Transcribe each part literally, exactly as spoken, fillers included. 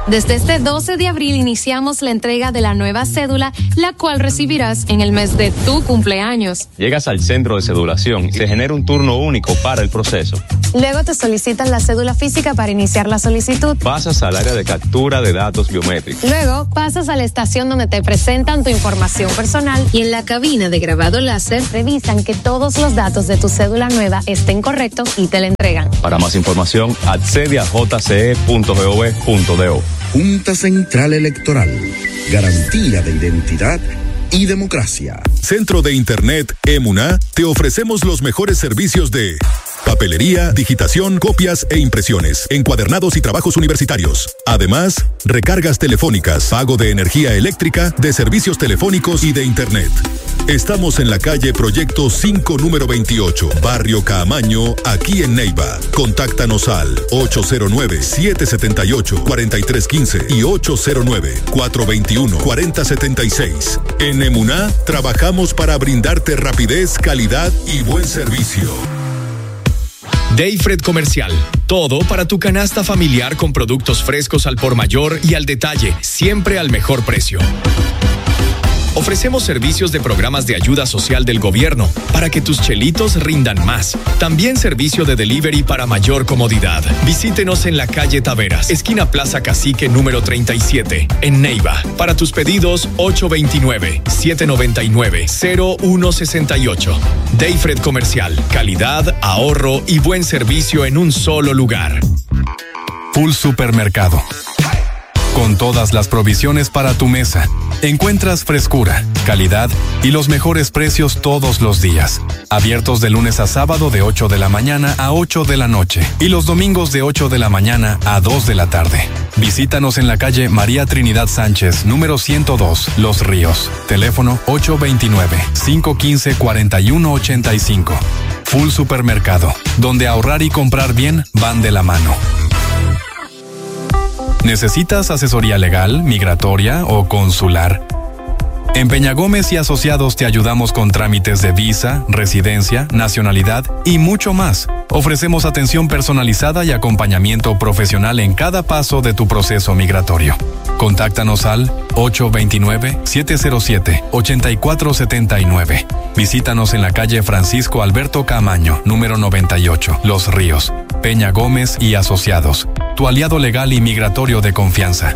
Desde este doce de abril iniciamos la entrega de la nueva cédula, la cual recibirás en el mes de tu cumpleaños. Llegas al centro de cedulación y se genera un turno único para el proceso. Luego te solicitan la cédula física para iniciar la solicitud. Pasas al área de captura de datos biométricos. Luego pasas a la estación donde te presentan tu información personal y en la cabina de grabado láser revisan que todos los datos de tu cédula nueva estén correctos y te la entregan. Para más información, accede a j c e punto gov punto do. Junta Central Electoral. Garantía de identidad y democracia. Centro de Internet Emuna, te ofrecemos los mejores servicios de papelería, digitación, copias e impresiones, encuadernados y trabajos universitarios. Además, recargas telefónicas, pago de energía eléctrica, de servicios telefónicos y de Internet. Estamos en la calle Proyecto cinco, número veintiocho, Barrio Caamaño, aquí en Neiva. Contáctanos al ocho cero nueve, siete siete ocho, cuatro tres uno cinco y ocho cero nueve, cuatro dos uno, cuatro cero siete seis. En Emuná, trabajamos para brindarte rapidez, calidad y buen servicio. Dayfred Comercial. Todo para tu canasta familiar con productos frescos al por mayor y al detalle, siempre al mejor precio. Ofrecemos servicios de programas de ayuda social del gobierno para que tus chelitos rindan más. También servicio de delivery para mayor comodidad. Visítenos en la calle Taveras, esquina Plaza Cacique número treinta y siete, en Neiva. Para tus pedidos, ocho dos nueve, siete nueve nueve, cero uno seis ocho. Dayfred Comercial. Calidad, ahorro y buen servicio en un solo lugar. Full Supermercado. Con todas las provisiones para tu mesa. Encuentras frescura, calidad y los mejores precios todos los días. Abiertos de lunes a sábado de ocho de la mañana a ocho de la noche y los domingos de ocho de la mañana a dos de la tarde. Visítanos en la calle María Trinidad Sánchez, número ciento dos, Los Ríos. Teléfono ocho dos nueve, cinco uno cinco, cuatro uno ocho cinco. Full Supermercado, donde ahorrar y comprar bien van de la mano. ¿Necesitas asesoría legal, migratoria o consular? En Peña Gómez y Asociados te ayudamos con trámites de visa, residencia, nacionalidad y mucho más. Ofrecemos atención personalizada y acompañamiento profesional en cada paso de tu proceso migratorio. Contáctanos al ocho dos nueve, siete cero siete, ocho cuatro siete nueve. Visítanos en la calle Francisco Alberto Caamaño, número noventa y ocho, Los Ríos. Peña Gómez y Asociados, tu aliado legal y migratorio de confianza.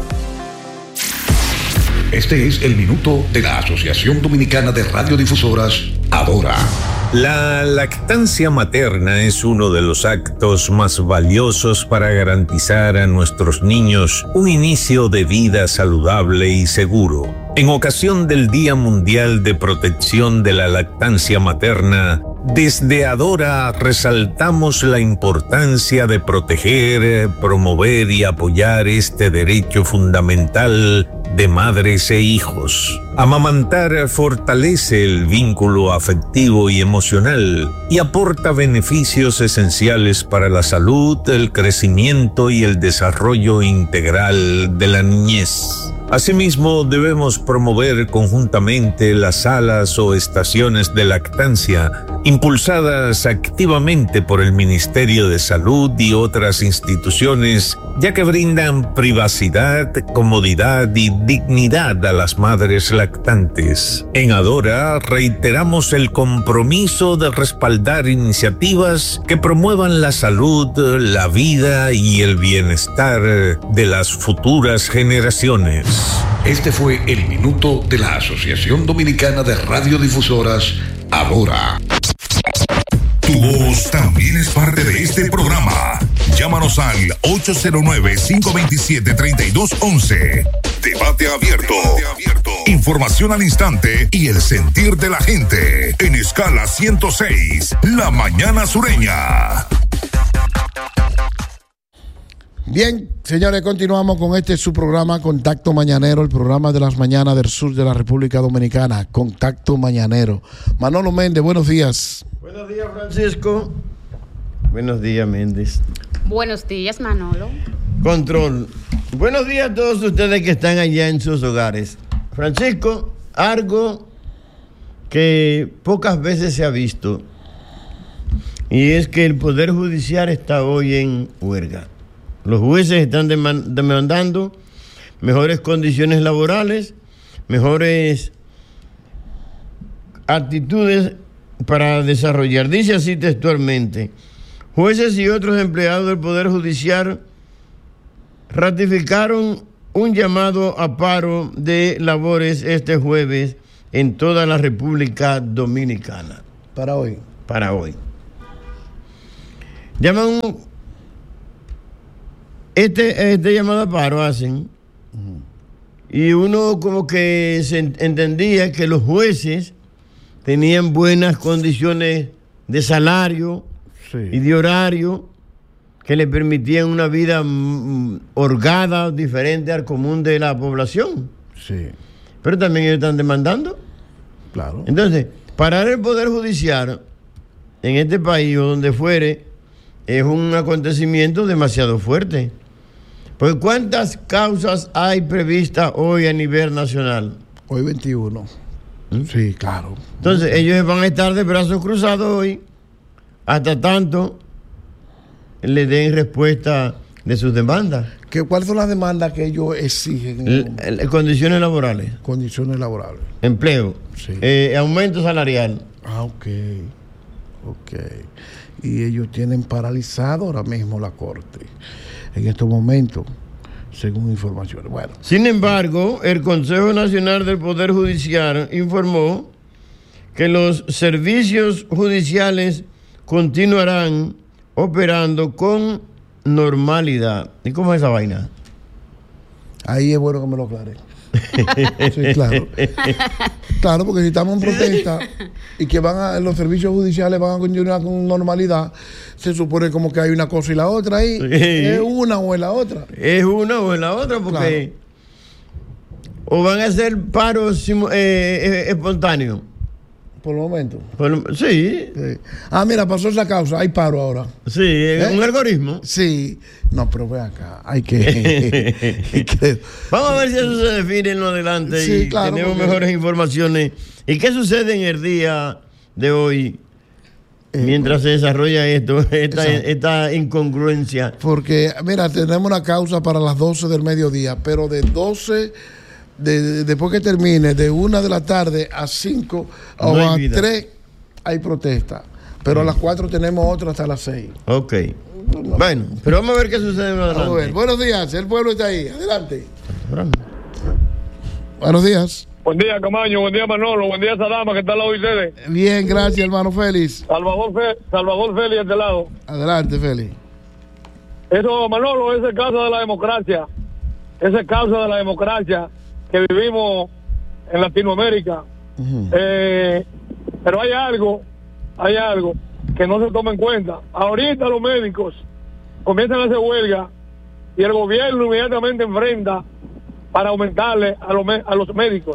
Este es el minuto de la Asociación Dominicana de Radiodifusoras, Adora. La lactancia materna es uno de los actos más valiosos para garantizar a nuestros niños un inicio de vida saludable y seguro. En ocasión del Día Mundial de Protección de la Lactancia Materna, desde Adora resaltamos la importancia de proteger, promover y apoyar este derecho fundamental de madres e hijos. Amamantar fortalece el vínculo afectivo y emocional y aporta beneficios esenciales para la salud, el crecimiento y el desarrollo integral de la niñez. Asimismo, debemos promover conjuntamente las salas o estaciones de lactancia, impulsadas activamente por el Ministerio de Salud y otras instituciones, ya que brindan privacidad, comodidad y dignidad a las madres lactantes. En Adora reiteramos el compromiso de respaldar iniciativas que promuevan la salud, la vida y el bienestar de las futuras generaciones. Este fue el minuto de la Asociación Dominicana de Radiodifusoras, Adora. Tu voz también es parte de este programa. Llámanos al ocho cero nueve, cinco dos siete, tres dos uno uno. Debate abierto. Debate abierto. Información al instante y el sentir de la gente. En escala ciento seis, La Mañana Sureña. Bien, señores, continuamos con este su programa Contacto Mañanero, el programa de las mañanas del sur de la República Dominicana, Contacto Mañanero. Manolo Méndez, buenos días. Buenos días, Francisco. Buenos días, Méndez. Buenos días, Manolo. Control. Buenos días a todos ustedes que están allá en sus hogares. Francisco, algo que pocas veces se ha visto, y es que el Poder Judicial está hoy en huelga. Los jueces están demandando mejores condiciones laborales, mejores actitudes para desarrollar. Dice así textualmente: jueces y otros empleados del Poder Judicial ratificaron un llamado a paro de labores este jueves en toda la República Dominicana. Para hoy. Para hoy. Llaman este, este llamado a paro hacen uh-huh. Y uno como que se entendía que los jueces tenían buenas condiciones de salario sí. y de horario que le permitían una vida mm, holgada, diferente al común de la población. Sí. Pero también ellos están demandando. Claro. Entonces, parar el Poder Judicial en este país o donde fuere es un acontecimiento demasiado fuerte. Pues ¿cuántas causas hay previstas hoy a nivel nacional? Hoy veintiuno. ¿Mm? Sí, claro. Entonces, ellos van a estar de brazos cruzados hoy hasta tanto le den respuesta de sus demandas. ¿Qué, ¿Cuáles son las demandas que ellos exigen? El, el, condiciones laborales. Condiciones laborales. Empleo. Sí. Eh, aumento salarial. Ah, ok. Ok. Y ellos tienen paralizado ahora mismo la Corte en estos momentos, según informaciones. Bueno. Sin embargo, el Consejo Nacional del Poder Judicial informó que los servicios judiciales continuarán operando con normalidad. ¿Y cómo es esa vaina? Ahí es bueno que me lo aclare. Sí, claro. Claro, porque si estamos en protesta y que van a, los servicios judiciales van a continuar con normalidad, se supone como que hay una cosa y la otra ahí. Sí. ¿Es una o es la otra? Es una o es la otra, porque claro. O van a hacer paros eh, eh, espontáneos. Por el momento. Por, sí. sí. Ah, mira, pasó esa causa, hay paro ahora. Sí, ¿eh? Un algoritmo. Sí. No, pero ve acá, hay que... hay que Vamos a ver si eso se define en lo adelante sí, y claro, tenemos porque... mejores informaciones. ¿Y qué sucede en el día de hoy eh, mientras bueno. se desarrolla esto, esta, esta incongruencia? Porque, mira, tenemos una causa para las doce del mediodía, pero de doce... De, de, después que termine, de una de la tarde a cinco no o a vida. tres, hay protesta. Pero mm. a las cuatro tenemos otra hasta las seis. Ok. No. Bueno, pero vamos a ver qué sucede más adelante. A ver. Buenos días, el pueblo está ahí. Adelante. Buenos días. Buen día, Camaño. Buen día, Manolo. Buen día, Sadama. ¿Qué tal la ustedes? Bien, gracias, hermano Félix. Salvador, Fe, Salvador Félix, de este lado. Adelante, Félix. Eso, Manolo, ese es caso de la democracia. Ese es caso de la democracia que vivimos en Latinoamérica. Uh-huh. Eh, pero hay algo, hay algo que no se toma en cuenta. Ahorita los médicos comienzan a hacer huelga y el gobierno inmediatamente enfrenta para aumentarle a los, a los médicos.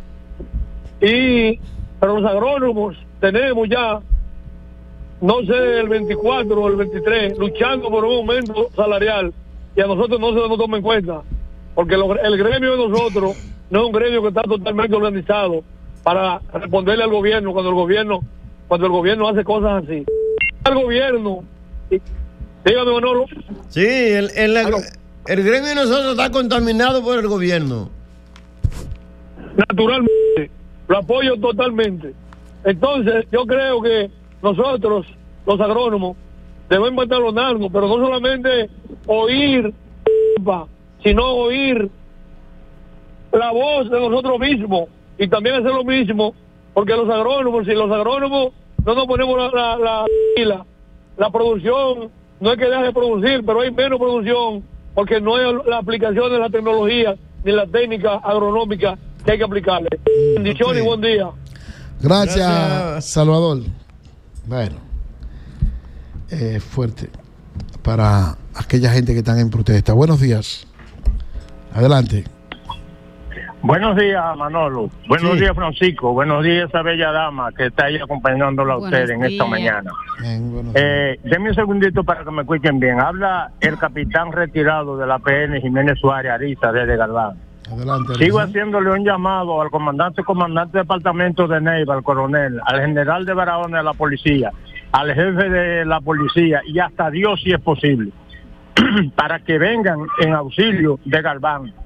Y pero los agrónomos tenemos ya, no sé, el veinticuatro o el veintitrés, luchando por un aumento salarial y a nosotros no se nos toma en cuenta. Porque lo, el gremio de nosotros no es un gremio que está totalmente organizado para responderle al gobierno cuando el gobierno cuando el gobierno hace cosas así. El gobierno, dígame, Manolo. Sí, el, el, el, el gremio de nosotros está contaminado por el gobierno. Naturalmente, lo apoyo totalmente. Entonces, yo creo que nosotros, los agrónomos, debemos pantalonarnos, pero no solamente oír, sino oír la voz de nosotros mismos y también hacer lo mismo, porque los agrónomos, si los agrónomos no nos ponemos la la, la, la, la producción, no es que deje de producir, pero hay menos producción, porque no es la aplicación de la tecnología ni la técnica agronómica que hay que aplicarle. Bendiciones okay. Y buen día. Gracias, Gracias. Salvador. Bueno, eh, fuerte para aquella gente que están en protesta. Buenos días. Adelante. Buenos días, Manolo. Buenos sí. días, Francisco. Buenos días, esa bella dama que está ahí acompañándola a usted en esta mañana. Bien, eh, denme un segundito para que me escuchen bien. Habla el capitán retirado de la P N, Jiménez Suárez Ariza, desde Galván. Adelante. Sigo haciéndole un llamado al comandante, comandante de departamento de Neiva, al coronel, al general de Barahona de la policía, al jefe de la policía y hasta Dios si es posible, para que vengan en auxilio de Galván.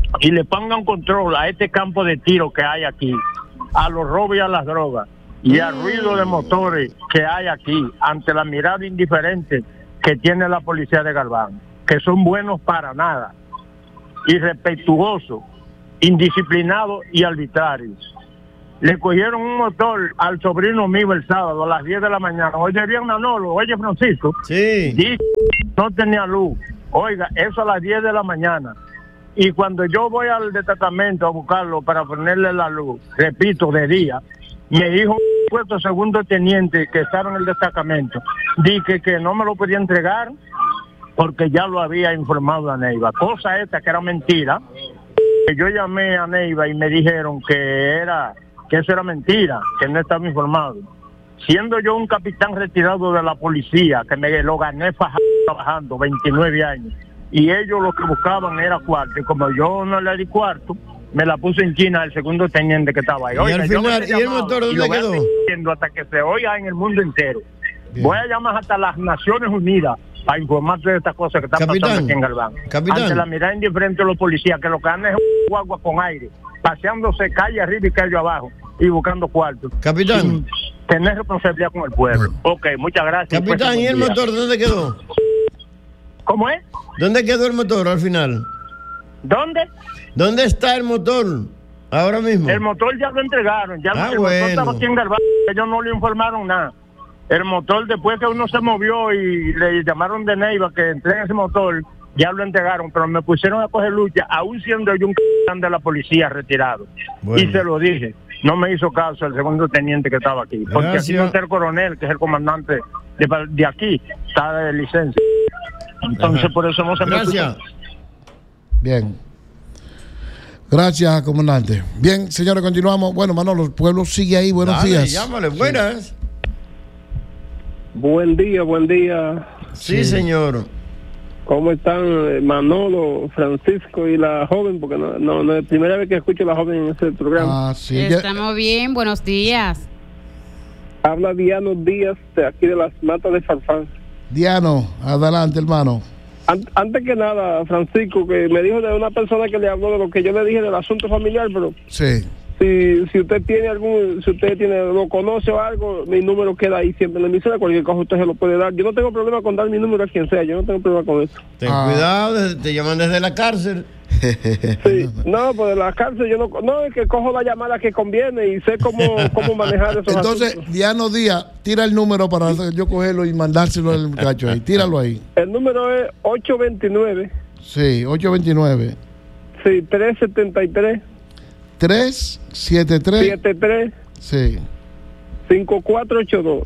y le pongan control a este campo de tiro que hay aquí, a los robos y a las drogas, y al ruido de motores que hay aquí, ante la mirada indiferente que tiene la policía de Galván, que son buenos para nada, irrespetuosos, indisciplinados y arbitrarios. Le cogieron un motor al sobrino mío el sábado a las diez de la mañana. Oye bien, Manolo, oye Francisco. Sí. Dice, no tenía luz. Oiga, eso a las diez de la mañana. Y cuando yo voy al destacamento a buscarlo para ponerle la luz, repito, de día, me dijo un puesto segundo teniente que estaba en el destacamento, dije que no me lo podía entregar porque ya lo había informado a Neiva. Cosa esta que era mentira. Yo llamé a Neiva y me dijeron que era que eso era mentira, que no estaba informado. Siendo yo un capitán retirado de la policía, que me lo gané fajado, trabajando veintinueve años, y ellos lo que buscaban era cuarto, y como yo no le di cuarto, me la puse en China el segundo teniente que estaba ahí. Y Oiga, al yo final, me he ¿y el llamado, motor y dónde lo voy a quedó? seguir diciendo hasta que se oiga en el mundo entero. Bien. Voy a llamar hasta las Naciones Unidas para informarte de estas cosas que están Capitán, pasando aquí en Galván. Capitán. Ante la mirada indiferente de los policías, que lo que andan es un guagua con aire, paseándose calle arriba y calle abajo, y buscando cuartos. Capitán. Sin tener responsabilidad con el pueblo. Ok, muchas gracias. Capitán, ¿y el motor dónde quedó? ¿Cómo es? ¿Dónde quedó el motor al final? ¿Dónde? ¿Dónde está el motor ahora mismo? El motor ya lo entregaron. Ya Ah, el bueno. motor estaba aquí en Galván. Ellos no le informaron nada. El motor, después que uno se movió y le llamaron de Neiva que entreguen ese motor, ya lo entregaron, pero me pusieron a coger lucha, aún siendo yo un capitán de la policía retirado. Bueno. Y se lo dije. No me hizo caso el segundo teniente que estaba aquí. Porque Gracias. aquí no está el coronel, que es el comandante de, de aquí, está de licencia. Entonces, Ajá. por eso no se me Gracias. escucha. Bien. Gracias, comandante. Bien, señores, continuamos. Bueno, Manolo, el pueblo sigue ahí. Buenos Dale, días. llámale, buenas. Buen día, buen día. Sí, señor. ¿Cómo están eh, Manolo, Francisco y la joven? Porque no, no, no es la primera vez que escucho a la joven en ese programa. Ah, sí. Estamos bien, buenos días. Habla Diano Díaz, de aquí de las Matas de Farfán. Diano, adelante, hermano. An- antes que nada, Francisco, que me dijo de una persona que le habló de lo que yo le dije del asunto familiar, pero Sí. si, si usted tiene algún, si usted tiene, lo conoce o algo, mi número queda ahí siempre en la emisora, cualquier cosa usted se lo puede dar. Yo no tengo problema con dar mi número a quien sea, yo no tengo problema con eso. Ten cuidado, desde- te llaman desde la cárcel. Sí, no, pues de la cárcel yo no, no, es que cojo la llamada que conviene y sé cómo, cómo manejar esos Entonces, asuntos. Diano Díaz, tira el número para yo cogerlo y mandárselo al muchacho ahí. Tíralo ahí. El número es ocho veintinueve, Sí, ocho veintinueve. sí, trescientos setenta y tres, tres siete tres. setenta y tres, Sí. cincuenta y cuatro ochenta y dos.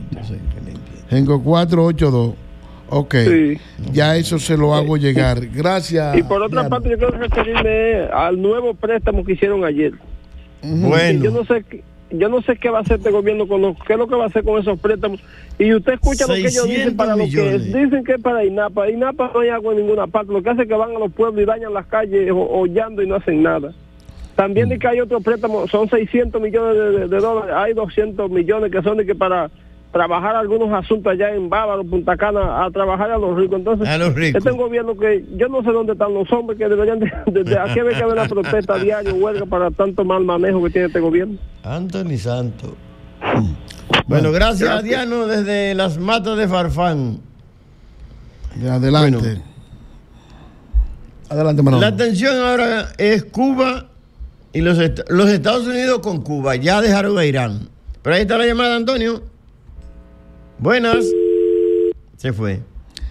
cinco cuatro ocho dos. Ok. Sí. Ya eso se lo hago llegar. Gracias. Y por otra Diano. parte, yo quiero referirme al nuevo préstamo que hicieron ayer. Bueno. Y yo no sé qué- yo no sé qué va a hacer este gobierno con los, qué es lo que va a hacer con esos préstamos. Y usted escucha lo que ellos dicen seiscientos para lo que millones. dicen que es para INAPA. INAPA no hay agua en ninguna parte. Lo que hace es que van a los pueblos y dañan las calles o- hollando y no hacen nada. También de que hay otro préstamo, son seiscientos millones de, de- de dólares. Hay doscientos millones que son de que para trabajar algunos asuntos allá en Bávaro, Punta Cana, a trabajar a los ricos. Entonces, A los ricos. este es un gobierno que yo no sé dónde están los hombres que deberían de, de, de aquí ve que haber una protesta diaria, huelga para tanto mal manejo que tiene este gobierno. Anthony Santo. Bueno, gracias, Gracias. Diano, desde las Matas de Farfán. Adelante. Bueno. Adelante, Manolo. La atención ahora es Cuba y los, est- los Estados Unidos con Cuba. Ya dejaron a Irán. Pero ahí está la llamada, Antonio. Buenas. Se fue.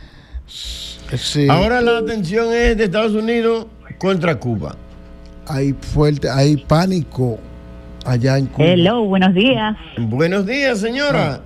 Sí. Ahora la atención es de Estados Unidos contra Cuba. Hay fuerte, hay pánico allá en Cuba. Hello, buenos días. Buenos días, señora.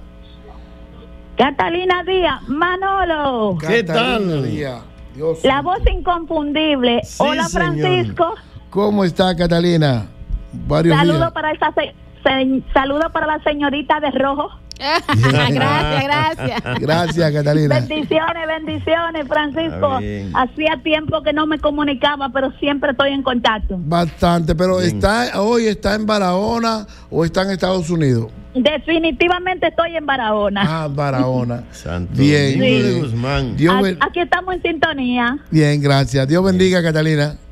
Catalina Díaz, Manolo. ¿Qué tal? Díaz. Dios. La voz inconfundible. Sí, Hola, señor. Francisco. ¿Cómo está, Catalina? Varios Saludo días. para esa se- se- saludo para la señorita de rojo. Gracias, gracias. Gracias, Catalina. Bendiciones, bendiciones, Francisco. Está bien. Hacía tiempo que no me comunicaba, pero siempre estoy en contacto. Bastante, pero está hoy está en Barahona o está en Estados Unidos. Definitivamente estoy en Barahona. Ah, Barahona. Santo Bien, Domingo de bien. Guzmán. Dios A- ben- Aquí estamos en sintonía. bien, gracias. Dios bendiga, Catalina.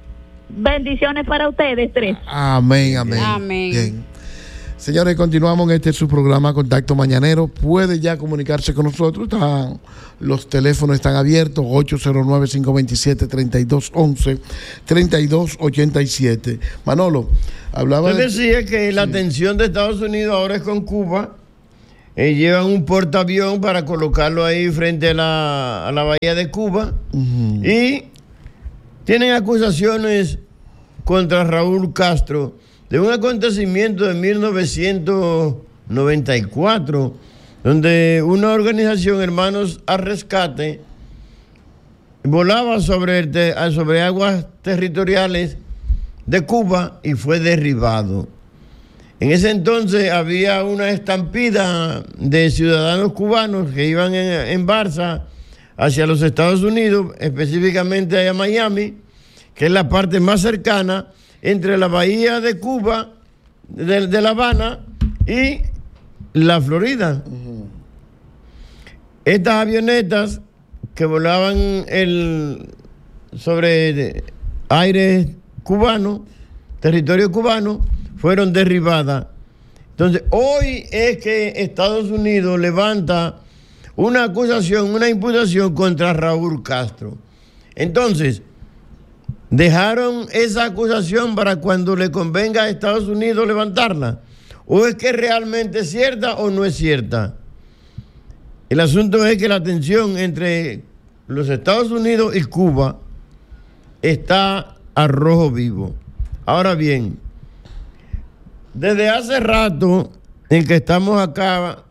Bendiciones para ustedes tres. Amén, amén. Amén. Bien. Señores, continuamos en este su programa Contacto Mañanero. Puede ya comunicarse con nosotros. Están, los teléfonos están abiertos: ocho cero nueve, cinco dos siete, tres dos uno uno, tres dos ocho siete. Manolo, hablaba Usted de... decía que la tensión de Estados Unidos ahora es con Cuba. Eh, llevan un portaavión para colocarlo ahí frente a la, a la bahía de Cuba. Uh-huh. Y tienen acusaciones contra Raúl Castro de un acontecimiento de mil novecientos noventa y cuatro, donde una organización, Hermanos al Rescate, volaba sobre, el te, sobre aguas territoriales de Cuba y fue derribado. En ese entonces había una estampida de ciudadanos cubanos que iban en, en barca hacia los Estados Unidos, específicamente a Miami, que es la parte más cercana entre la bahía de Cuba, de, de La Habana y la Florida. Uh-huh. Estas avionetas que volaban el, sobre aire cubano, territorio cubano, fueron derribadas. Entonces, hoy es que Estados Unidos levanta una acusación, una imputación contra Raúl Castro. Entonces, ¿dejaron esa acusación para cuando le convenga a Estados Unidos levantarla? ¿O es que realmente es cierta o no es cierta? El asunto es que la tensión entre los Estados Unidos y Cuba está a rojo vivo. Ahora bien, desde hace rato en que estamos acá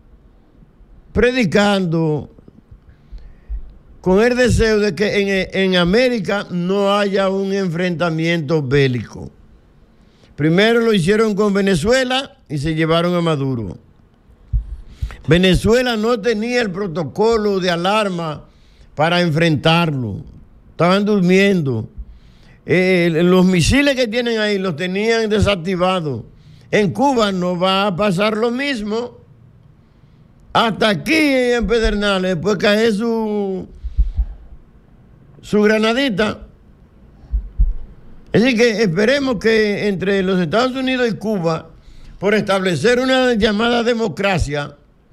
predicando con el deseo de que en, en América no haya un enfrentamiento bélico. Primero lo hicieron con Venezuela y se llevaron a Maduro. Venezuela no tenía el protocolo de alarma para enfrentarlo. Estaban durmiendo. Eh, los misiles que tienen ahí los tenían desactivados. En Cuba no va a pasar lo mismo. Hasta aquí en Pedernales, pues cae su, su granadita. Así que esperemos que entre los Estados Unidos y Cuba, por establecer una llamada democracia,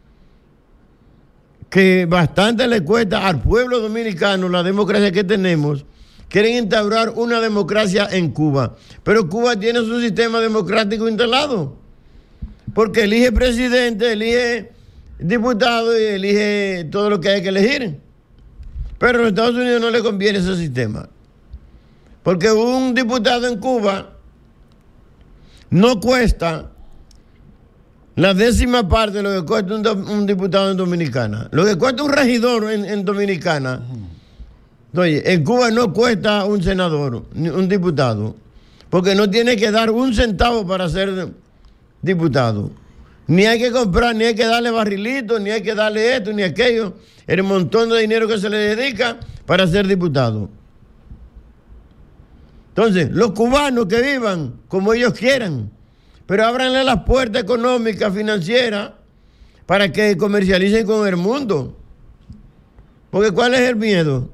que bastante le cuesta al pueblo dominicano la democracia que tenemos, quieren instaurar una democracia en Cuba. Pero Cuba tiene su sistema democrático instalado, porque elige presidente, elige diputado y elige todo lo que hay que elegir. Pero a los Estados Unidos no le conviene ese sistema, porque un diputado en Cuba no cuesta la décima parte de lo que cuesta un, un diputado en Dominicana. Lo que cuesta un regidor en, en Dominicana, oye, en Cuba no cuesta un senador, ni un diputado, porque no tiene que dar un centavo para ser diputado. Ni hay que comprar, ni hay que darle barrilitos, ni hay que darle esto, ni aquello. El montón de dinero que se le dedica para ser diputado. Entonces, los cubanos que vivan como ellos quieran, pero ábranle las puertas económicas, financieras, para que comercialicen con el mundo. Porque ¿cuál es el miedo?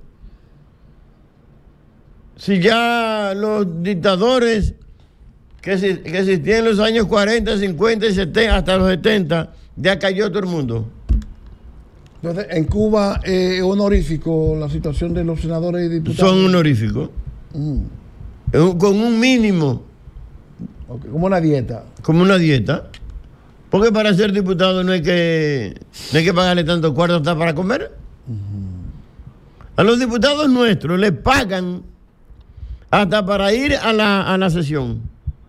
Si ya los dictadores que, que existían en los años cuarenta, cincuenta y setenta, hasta los setenta, ya cayó todo el mundo. Entonces, en Cuba es eh, honorífico la situación de los senadores y diputados. Son honoríficos. Mm. Con un mínimo. Okay, como una dieta. Como una dieta. Porque para ser diputado no hay que, no hay que pagarle tanto cuarto hasta para comer. Uh-huh. A los diputados nuestros les pagan hasta para ir a la, a la sesión.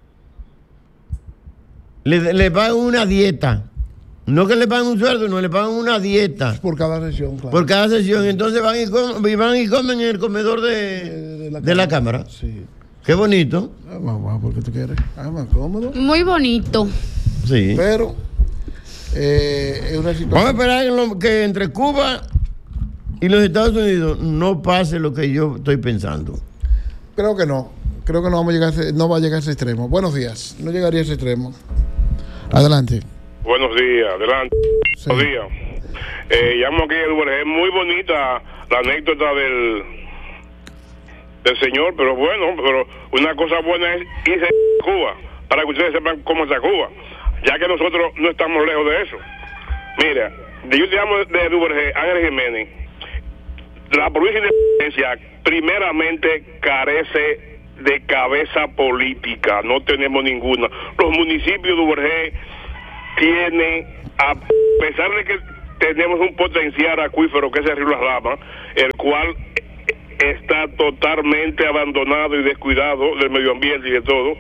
Le, le pagan una dieta. No que le pagan un sueldo, no, le pagan una dieta. Por cada sesión, claro. Por cada sesión. Entonces van y, com, y, van y comen en el comedor de, de, de, la, de la Cámara. Sí. Qué bonito. Ah, mamá, ¿por qué tú quieres? Ah, más cómodo. Muy bonito. Sí. Pero eh, es una situación. Vamos a esperar en lo, que entre Cuba y los Estados Unidos no pase lo que yo estoy pensando. Creo que no. Creo que no vamos a llegar a ese, no va a llegar a ese extremo. Buenos días. No llegaría a ese extremo. Adelante. Buenos días, adelante. Sí. Buenos días. Eh, llamo aquí, es muy bonita la anécdota del del señor, pero bueno, pero una cosa buena es irse a Cuba, para que ustedes sepan cómo está Cuba, ya que nosotros no estamos lejos de eso. Mira, de, yo te llamo de Duvergé, Ángel Jiménez. La provincia de Independencia primeramente carece de cabeza política, no tenemos ninguna. Los municipios de Duvergé tienen, a pesar de que tenemos un potencial acuífero que es el río Las Ramas, el cual está totalmente abandonado y descuidado del medio ambiente y de todo.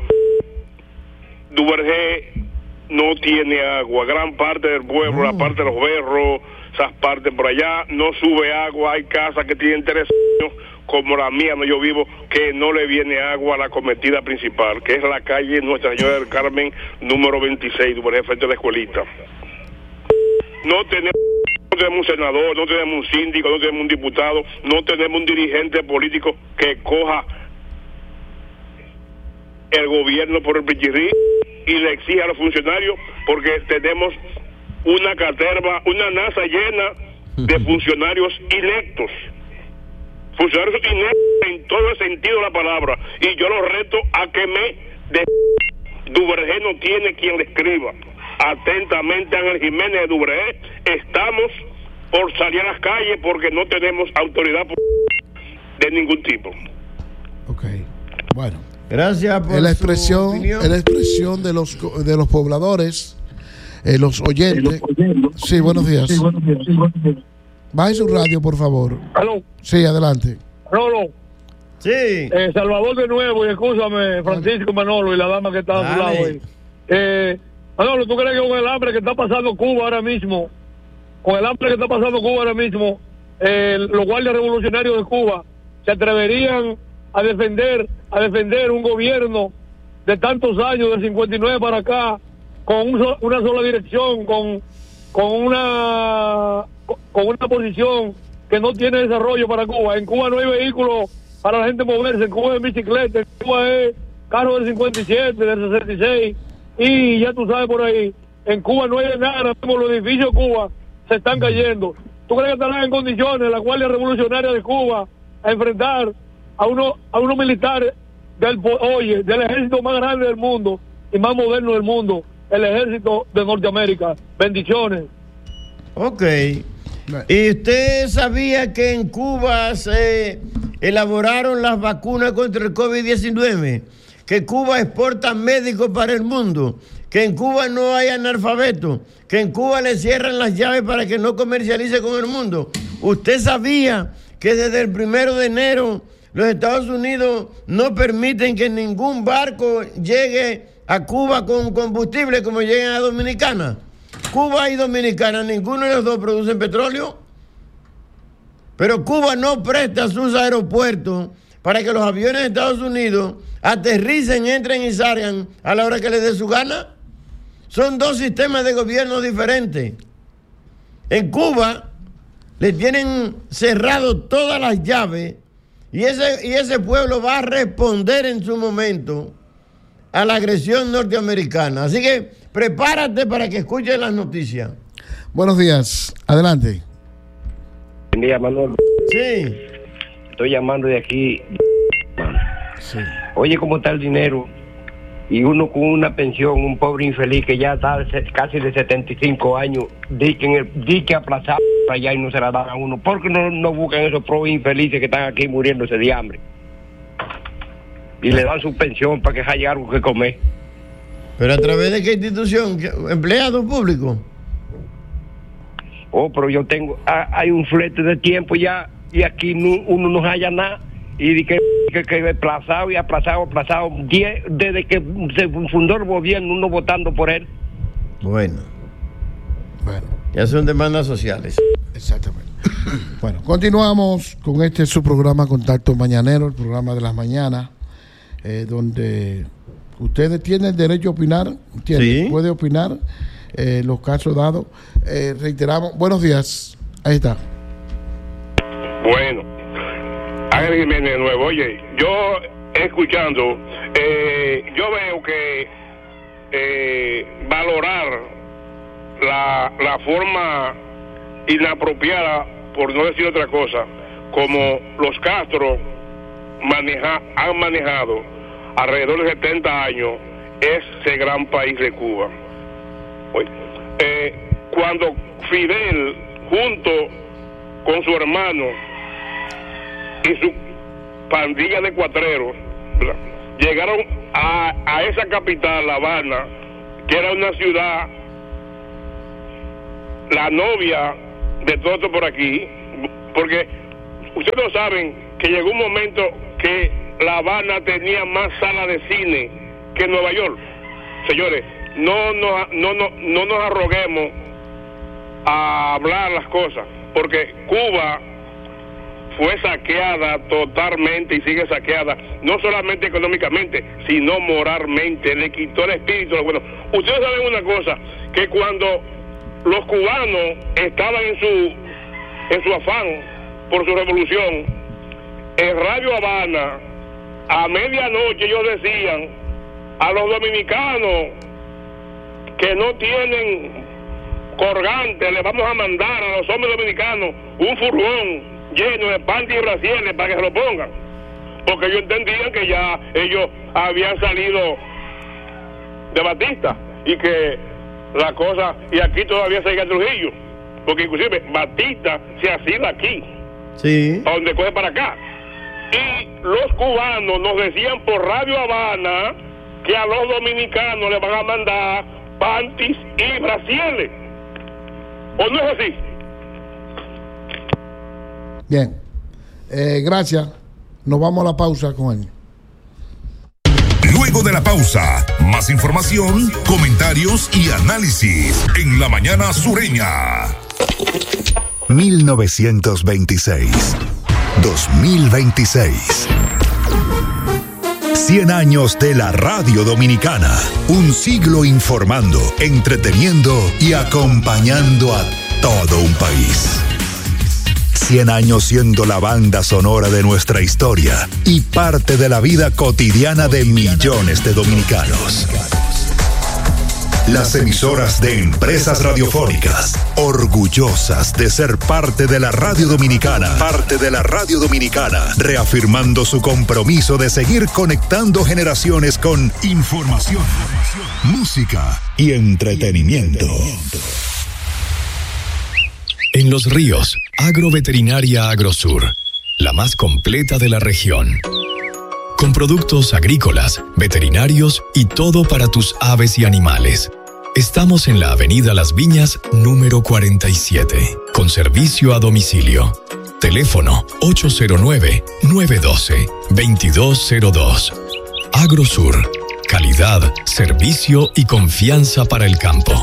Duvergé no tiene agua, gran parte del pueblo, mm. la parte de los berros, esas partes por allá, no sube agua, hay casas que tienen tres años, como la mía, donde yo vivo, que no le viene agua a la cometida principal, que es la calle Nuestra Señora del Carmen, número veintiséis, Duvergé, frente a la escuelita. No tenemos, no tenemos un senador, no tenemos un síndico, no tenemos un diputado, no tenemos un dirigente político que coja el gobierno por el pichirrí y le exija a los funcionarios, porque tenemos una caterva, una NASA llena de funcionarios ineptos, funcionarios ineptos en todo el sentido de la palabra, y yo los reto a que me de... Duvergé no tiene quien le escriba. Atentamente, Ángel Jiménez de Duvergé, estamos por salir a las calles porque no tenemos autoridad de ningún tipo. Ok, bueno. Gracias por la expresión, es la expresión de los de los pobladores, eh, los oyentes. Sí, buenos días. Sí, buenos días. Sí, buenos días. Baje su radio, por favor. ¿Aló? Sí, adelante. Manolo. Sí. Eh, Salvador de nuevo, y escúchame, Francisco Manolo y la dama que está a su lado ahí. Eh, Manolo, ¿tú crees que con el hambre que está pasando Cuba ahora mismo, con el hambre que está pasando Cuba ahora mismo, eh, los guardias revolucionarios de Cuba se atreverían a defender a defender un gobierno de tantos años, de cincuenta y nueve para acá, con un so, una sola dirección, con con una con una posición que no tiene desarrollo para Cuba? En Cuba no hay vehículos para la gente moverse, en Cuba es bicicleta, en Cuba es carro del cincuenta y siete, del sesenta y seis, y ya tú sabes por ahí, en Cuba no hay nada, como los edificios de Cuba se están cayendo. ¿Tú crees que estarán en condiciones la Guardia Revolucionaria de Cuba a enfrentar a uno a unos militares del oye del ejército más grande del mundo y más moderno del mundo, el ejército de Norteamérica? Bendiciones. Ok. ¿Y usted sabía que en Cuba se elaboraron las vacunas contra el COVID diecinueve? Que Cuba exporta médicos para el mundo, que en Cuba no hay analfabetos, que en Cuba le cierran las llaves para que no comercialice con el mundo. ¿Usted sabía que desde el primero de enero los Estados Unidos no permiten que ningún barco llegue a Cuba con combustible como llegan a Dominicana? Cuba y Dominicana, ninguno de los dos producen petróleo, pero Cuba no presta sus aeropuertos para que los aviones de Estados Unidos aterricen, entren y salgan a la hora que les dé su gana. Son dos sistemas de gobierno diferentes. En Cuba le tienen cerrado todas las llaves y ese, y ese pueblo va a responder en su momento a la agresión norteamericana. Así que prepárate para que escuchen las noticias. Buenos días, adelante. Buen día, Manolo. Sí. Estoy llamando de aquí. Sí. Oye, ¿cómo está el dinero? Y uno con una pensión, un pobre infeliz que ya está casi de setenta y cinco años, di que, en el, di que aplazado para allá y no se la dan a uno. ¿Por qué no, no buscan esos pobres infelices que están aquí muriéndose de hambre? Y le dan su pensión para que haya algo que comer. ¿Pero a través de qué institución? ¿Empleados públicos? Oh, pero yo tengo... Ah, hay un flete de tiempo ya y aquí no, uno no haya nada. Y que, que, que aplazado y aplazado, aplazado. Die, desde que se fundó el gobierno, uno votando por él. Bueno. Bueno. Ya son demandas sociales. Exactamente. Bueno, continuamos con este su programa Contacto Mañanero, el programa de las mañanas. Eh, donde ustedes tienen derecho a opinar, ¿entienden? Sí. Puede opinar eh, los casos dados. Eh, reiteramos, buenos días, ahí está. Bueno, Ángel Jiménez de nuevo. Oye, yo escuchando, eh, yo veo que eh, valorar la, la forma inapropiada, por no decir otra cosa, como los Castro maneja, han manejado alrededor de setenta años ese gran país de Cuba. Oye, eh, cuando Fidel, junto con su hermano y su pandilla de cuatreros, ¿verdad?, llegaron a, a esa capital, La Habana, que era una ciudad, la novia de todo esto por aquí, porque ustedes lo saben que llegó un momento que La Habana tenía más salas de cine que Nueva York. Señores, no, no, no, no, no nos arroguemos a hablar las cosas, porque Cuba fue saqueada totalmente y sigue saqueada, no solamente económicamente, sino moralmente. Le quitó el espíritu. Bueno, ustedes saben una cosa, que cuando los cubanos estaban en su en su afán por su revolución, en Radio Habana, a medianoche ellos decían a los dominicanos que no tienen colgante, le vamos a mandar a los hombres dominicanos un furgón lleno de panties y brasieres para que se lo pongan, porque ellos entendían que ya ellos habían salido de Batista y que la cosa, y aquí todavía sigue Trujillo, porque inclusive Batista se asila aquí, sí, para donde coge para acá, y los cubanos nos decían por Radio Habana que a los dominicanos les van a mandar panties y brasieres, ¿o no es así? Bien, eh, gracias. Nos vamos a la pausa con él. Luego de la pausa, más información, comentarios y análisis en La Mañana Sureña. mil novecientos veintiséis, dos mil veintiséis. cien años de la radio dominicana. Un siglo informando, entreteniendo y acompañando a todo un país. cien años siendo la banda sonora de nuestra historia y parte de la vida cotidiana de millones de dominicanos. Las emisoras de empresas radiofónicas, orgullosas de ser parte de la radio dominicana, parte de la radio dominicana, reafirmando su compromiso de seguir conectando generaciones con información, música y entretenimiento. En Los Ríos, Agroveterinaria Agrosur, la más completa de la región. Con productos agrícolas, veterinarios y todo para tus aves y animales. Estamos en la Avenida Las Viñas, número cuarenta y siete, con servicio a domicilio. Teléfono ocho cero nueve, nueve uno dos, dos dos cero dos. Agrosur, calidad, servicio y confianza para el campo.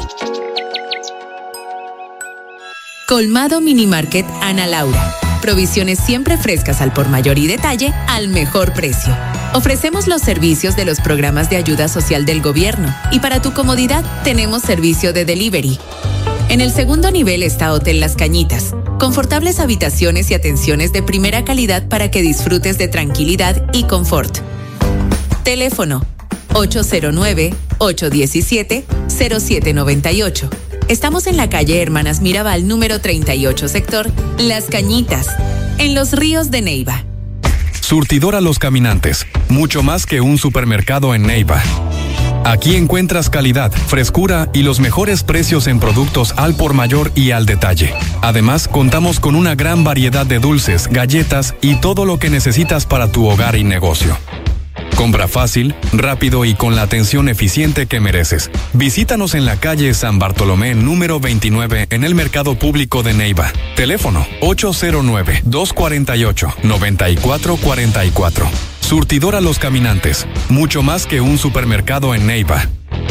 Colmado Mini Market Ana Laura. Provisiones siempre frescas al por mayor y detalle al mejor precio. Ofrecemos los servicios de los programas de ayuda social del gobierno y para tu comodidad tenemos servicio de delivery. En el segundo nivel está Hotel Las Cañitas. Confortables habitaciones y atenciones de primera calidad para que disfrutes de tranquilidad y confort. Teléfono ocho cero nueve, ocho uno siete, cero siete nueve ocho. Estamos en la calle Hermanas Mirabal, número treinta y ocho, sector Las Cañitas, en Los Ríos de Neiva. Surtidora Los Caminantes, mucho más que un supermercado en Neiva. Aquí encuentras calidad, frescura y los mejores precios en productos al por mayor y al detalle. Además, contamos con una gran variedad de dulces, galletas y todo lo que necesitas para tu hogar y negocio. Compra fácil, rápido y con la atención eficiente que mereces. Visítanos en la calle San Bartolomé número veintinueve en el Mercado Público de Neiva. Teléfono ocho cero nueve, dos cuatro ocho, nueve cuatro cuatro cuatro. Surtidora Los Caminantes, mucho más que un supermercado en Neiva.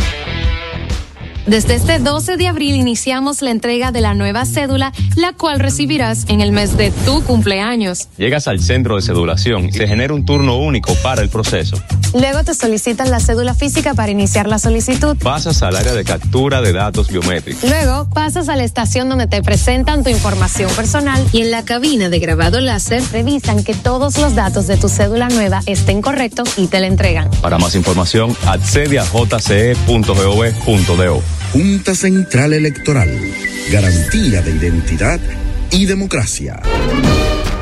Desde este doce de abril iniciamos la entrega de la nueva cédula, la cual recibirás en el mes de tu cumpleaños. Llegas al centro de cedulación y se genera un turno único para el proceso. Luego te solicitan la cédula física para iniciar la solicitud. Pasas al área de captura de datos biométricos. Luego pasas a la estación donde te presentan tu información personal y en la cabina de grabado láser revisan que todos los datos de tu cédula nueva estén correctos y te la entregan. Para más información, accede a j c e punto gov punto do. Junta Central Electoral. Garantía de identidad y democracia.